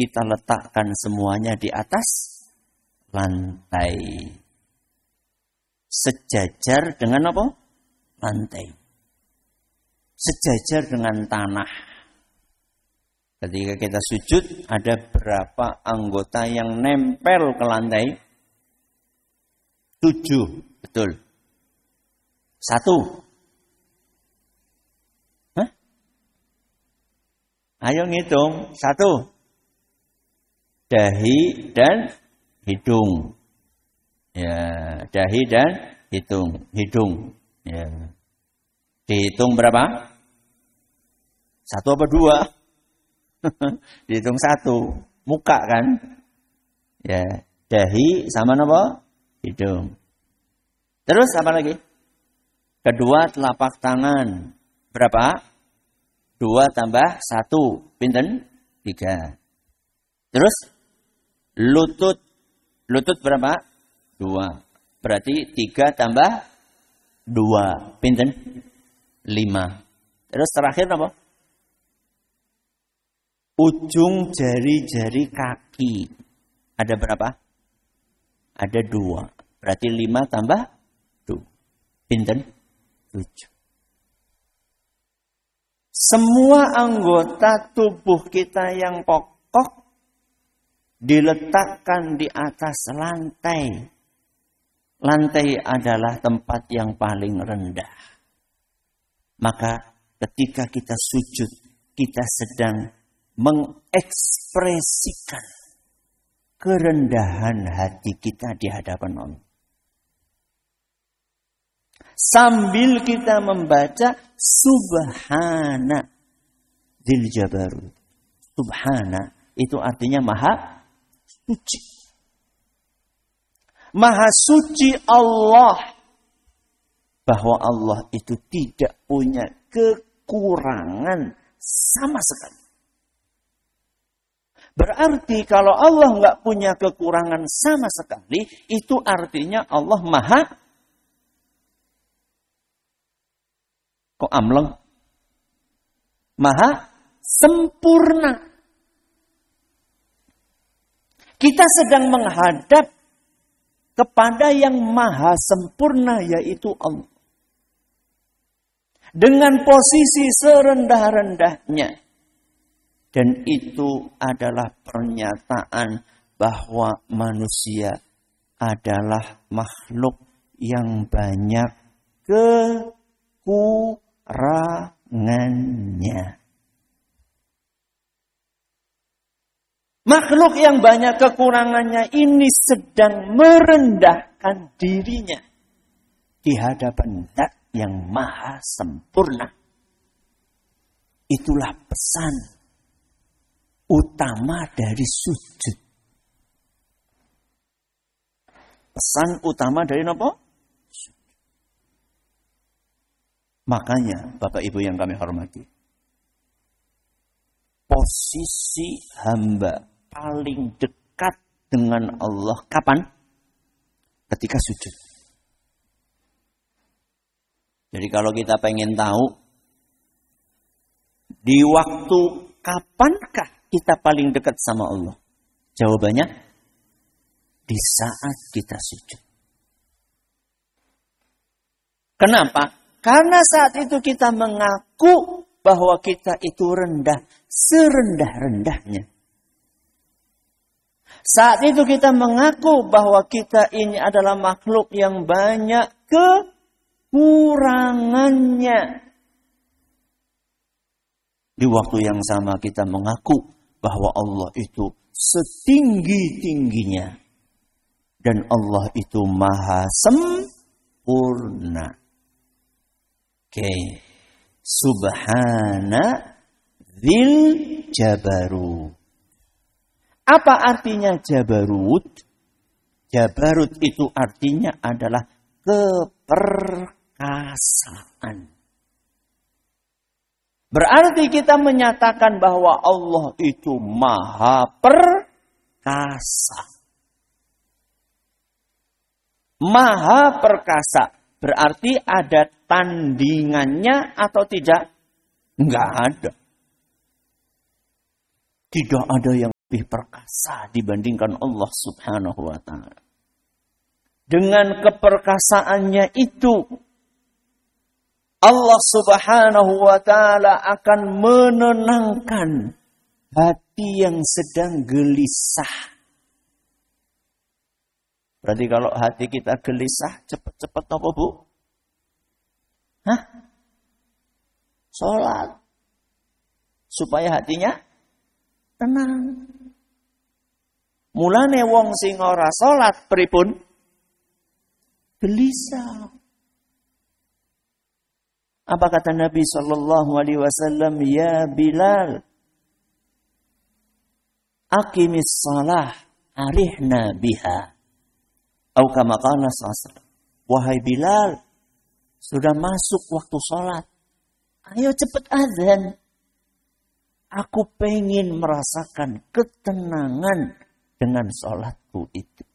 kita letakkan semuanya di atas lantai. Sejajar dengan apa? Lantai. Sejajar dengan tanah. Ketika kita sujud, ada berapa anggota yang nempel ke lantai? 7, betul. 1. Hah? Ayo ngitung. 1. Dahi dan hidung. Ya, dahi dan hidung. Ya. Dihitung berapa? 1 apa 2? Dihitung 1. Muka kan? Ya, dahi sama apa? Hidung. Terus apa lagi? Kedua telapak tangan. Berapa? 2 tambah 1. Pinten? 3. Terus lutut. Lutut berapa? 2. Berarti 3 tambah 2. Pinten? 5. Terus terakhir apa? Ujung jari-jari kaki. Ada berapa? Ada 2. Berarti 5 tambah 2. Pinten? 7. Semua anggota tubuh kita yang pokok diletakkan di atas lantai. Lantai adalah tempat yang paling rendah. Maka ketika kita sujud, kita sedang mengekspresikan kerendahan hati kita di hadapan Allah. Sambil kita membaca Subhana Dzil Jabarut. Subhana itu artinya maha suci. Maha suci Allah. Bahwa Allah itu tidak punya kekurangan sama sekali. Berarti kalau Allah nggak punya kekurangan sama sekali, itu artinya Allah maha kok amleng? Maha sempurna. Kita sedang menghadap kepada yang maha sempurna, yaitu Allah. Dengan posisi serendah-rendahnya. Dan itu adalah pernyataan bahwa manusia adalah makhluk yang banyak kekurangannya. Makhluk yang banyak kekurangannya ini sedang merendahkan dirinya di hadapan Zat yang maha sempurna. Itulah pesan utama dari sujud. Pesan utama dari apa? Makanya Bapak Ibu yang kami hormati, posisi hamba paling dekat dengan Allah kapan? Ketika sujud. Jadi kalau kita pengen tahu di waktu kapankah kita paling dekat sama Allah? Jawabannya di saat kita sujud. Kenapa? Karena saat itu kita mengaku bahwa kita itu rendah, serendah-rendahnya. Saat itu kita mengaku bahwa kita ini adalah makhluk yang banyak kekurangannya. Di waktu yang sama kita mengaku bahwa Allah itu setinggi-tingginya. Dan Allah itu maha sempurna. Oke. Subhana Dzil Jabarut. Apa artinya Jabarut? Jabarut itu artinya adalah keperkasaan. Berarti kita menyatakan bahwa Allah itu maha perkasa. Maha perkasa. Berarti ada tandingannya atau tidak? Enggak ada. Tidak ada yang lebih perkasa dibandingkan Allah Subhanahu wa ta'ala. Dengan keperkasaannya itu, Allah Subhanahu wa ta'ala akan menenangkan hati yang sedang gelisah. Berarti kalau hati kita gelisah, cepat-cepat apa Bu? Sholat. Supaya hatinya tenang. Mulane wong sing ora sholat pripun? Gelisah. Apa kata Nabi sallallahu alaihi wasallam? Ya Bilal, aqimis shalah arihna biha. Atau kama qala sallallahu. Wahai Bilal, sudah masuk waktu sholat. Ayo cepat azan. Aku pengen merasakan ketenangan dengan sholatku itu.